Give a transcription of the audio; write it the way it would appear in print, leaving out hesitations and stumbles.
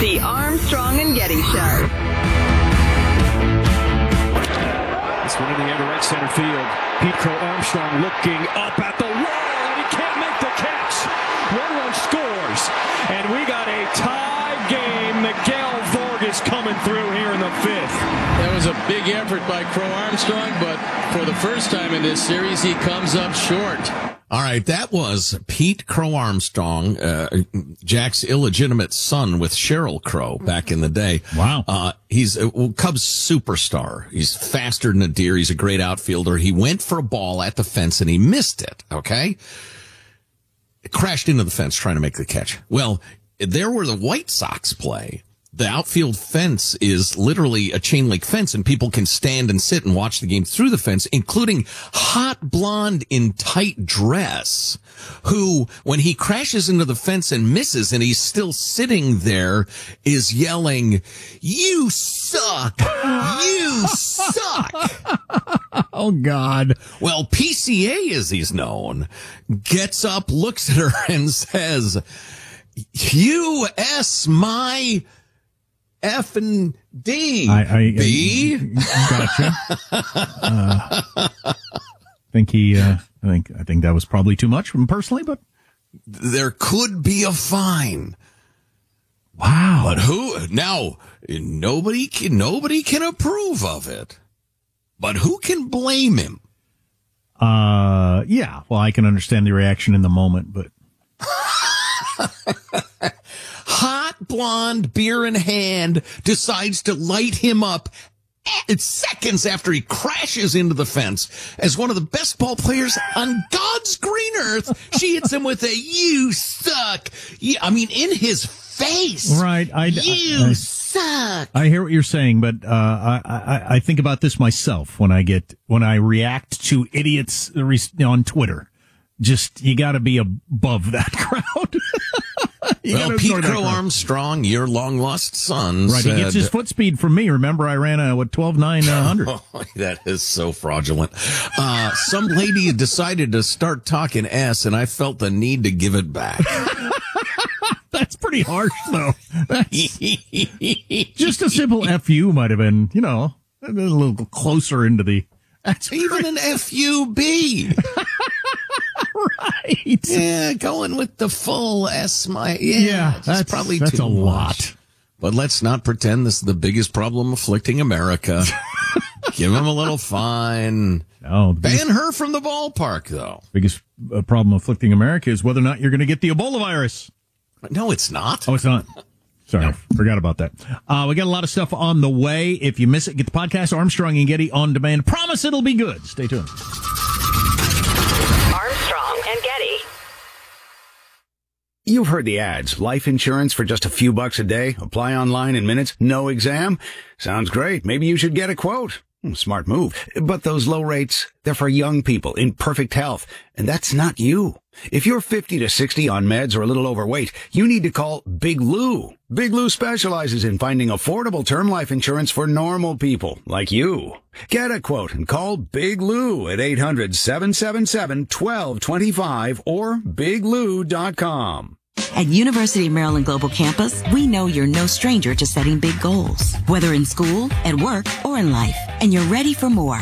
The Armstrong and Getty Show. It's one in the air to right center field. Pete Crow Armstrong looking up at the wall, and he can't make the catch. One run scores, and we got a tie game. Miguel Vargas coming through here in the fifth. That was a big effort by Crow Armstrong, but for the first time in this series, he comes up short. All right, that was Pete Crow Armstrong, Jack's illegitimate son with Sheryl Crow back in the day. Wow. He's a Cubs superstar. He's faster than a deer. He's a great outfielder. He went for a ball at the fence and he missed it, okay? It crashed into the fence trying to make the catch. Well, there where the White Sox play, the outfield fence is literally a chain link fence, and people can stand and sit and watch the game through the fence, including hot blonde in tight dress, who, when he crashes into the fence and misses and he's still sitting there, is yelling, "You suck! You suck!" Oh, God. Well, PCA, as he's known, gets up, looks at her, and says, "You S my F and D, B." Gotcha. I think that was probably too much from personally, but there could be a fine. Wow. But who now? Nobody can approve of it. But who can blame him? Yeah. Well, I can understand the reaction in the moment, but hot blonde, beer in hand, decides to light him up seconds after he crashes into the fence. As one of the best ball players on God's green earth, she hits him with a "you suck." I mean, in his face. Right. You suck. I hear what you're saying, but I think about this myself when I react to idiots on Twitter. Just, you got to be above that crowd. Well, Pete Crow Armstrong, your long lost son, right? He gets his foot speed from me. Remember, I ran 12.900. Oh, that is so fraudulent. Some lady decided to start talking ass, and I felt the need to give it back. That's pretty harsh, though. Just a simple "fu" might have been, a little closer into the. That's even an FUB. Right. Yeah, going with the full S my. That's probably that's too a much. lot. But let's not pretend this is the biggest problem afflicting America. Give him a little fine. No, ban her from the ballpark, though. Biggest problem afflicting America is whether or not you're going to get the Ebola virus. No, it's not. Oh, it's not. Sorry, forgot about that. We got a lot of stuff on the way. If you miss it, get the podcast Armstrong and Getty on demand. Promise it'll be good. Stay tuned. Armstrong and Getty. You've heard the ads. Life insurance for just a few bucks a day. Apply online in minutes. No exam. Sounds great. Maybe you should get a quote. Smart move. But those low rates, they're for young people in perfect health. And that's not you. If you're 50 to 60 on meds or a little overweight, you need to call Big Lou. Big Lou specializes in finding affordable term life insurance for normal people like you. Get a quote and call Big Lou at 800-777-1225 or biglou.com. At University of Maryland Global Campus, we know you're no stranger to setting big goals, whether in school, at work, or in life, and you're ready for more.